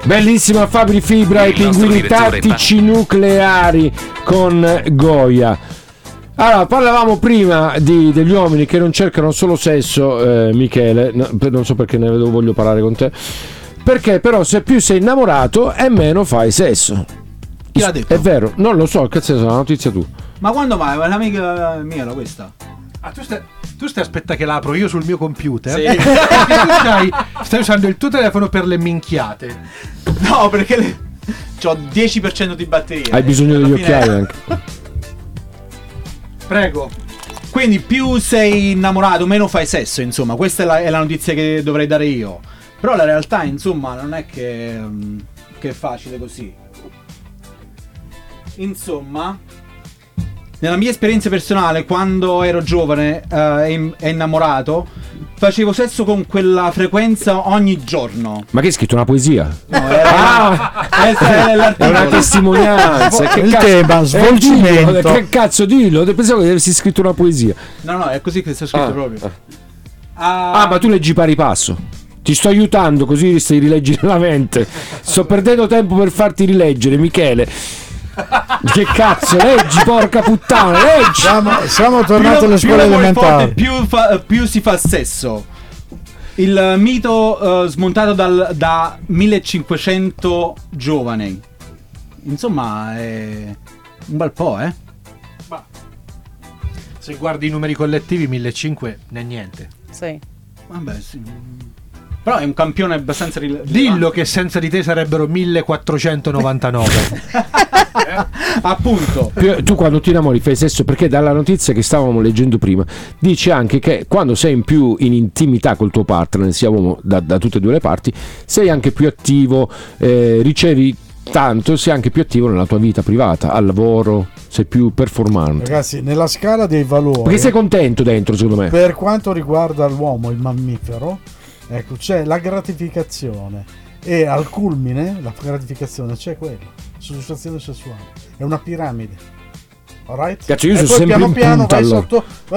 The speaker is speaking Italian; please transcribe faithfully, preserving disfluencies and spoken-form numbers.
Bellissima Fabri Fibra e pinguini tattici nucleari con Goya. Allora, parlavamo prima di, degli uomini che non cercano solo sesso, eh, Michele, no, non so perché ne voglio parlare con te, perché però se più sei innamorato e meno fai sesso. Chi l'ha detto? È vero, non lo so, cazzo, è una notizia tu. Ma quando mai? È un'amica mia era questa. Ah, tu stai, tu stai aspetta che l'apro io sul mio computer? Sì. Perché tu stai, stai usando il tuo telefono per le minchiate. No, perché le... c'ho dieci per cento di batteria. Hai bisogno degli Alla fine- occhiali anche. Prego. Quindi più sei innamorato, meno fai sesso, insomma. Questa è la, è la notizia che dovrei dare io. Però la realtà, insomma, non è che, mm, che è facile così. Insomma, nella mia esperienza personale, quando ero giovane eh, e innamorato, facevo sesso con quella frequenza ogni giorno. Ma che hai scritto una poesia? No, era, Ah! era È l'articolo. una testimonianza. Che Il cazzo- tema, eh, svolgimento. dillo, che cazzo dillo? Pensavo che avessi scritto una poesia. No, no, è così che sta scritto Ah. proprio. Ah, ma tu leggi pari passo. Ti sto aiutando, così stai rileggi nella mente. Sto perdendo tempo per farti rileggere, Michele. Che cazzo, leggi, porca puttana, leggi. Siamo, siamo tornati alle più scuole lo vuoi elementari. forte, più, fa- più si fa sesso. Il mito eh, smontato dal, da millecinquecento giovani. Insomma, è un bel po', eh? Se guardi i numeri collettivi, millecinquecento ne è niente. Sì. Vabbè, sì. Però è un campione abbastanza rilevante. Dillo che senza di te sarebbero millequattrocentonovantanove. Appunto. Più- Tu quando ti innamori fai sesso, perché dalla notizia che stavamo leggendo prima dice anche che quando sei in più in intimità col tuo partner, sia uomo da, da tutte e due le parti, sei anche più attivo, eh, ricevi tanto, sei anche più attivo nella tua vita privata, al lavoro, sei più performante. Ragazzi, nella scala dei valori, Perché sei contento dentro, secondo me. per quanto riguarda l'uomo, il mammifero, ecco, c'è la gratificazione e al culmine la gratificazione c'è quella, soddisfazione sessuale. È una piramide. Alright? Cazzo, io E sono poi sempre piano in piano punta, vai allora. sotto,